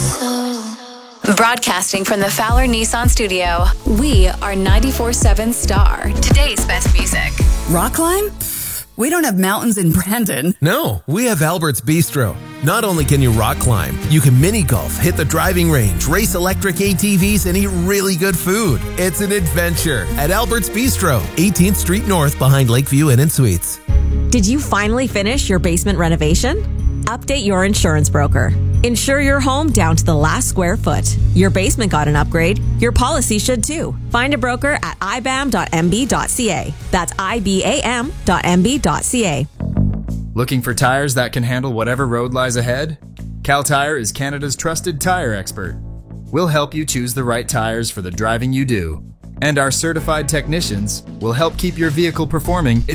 Broadcasting from the Fowler Nissan studio, we are 94.7 Star, today's best music. Rock climb? We don't have mountains in Brandon. No, we have Albert's Bistro. Not only can you rock climb, you can mini golf, hit the driving range, race electric ATVs, and eat really good food. It's an adventure at Albert's Bistro, 18th Street North behind Lakeview Inn and Suites. Did you finally finish your basement renovation? Update your insurance broker. Insure your home down to the last square foot. Your basement got an upgrade. Your policy should too. Find a broker at ibam.mb.ca. That's ibam.mb.ca. Looking for tires that can handle whatever road lies ahead? Cal Tire is Canada's trusted tire expert. We'll help you choose the right tires for the driving you do. And our certified technicians will help keep your vehicle performing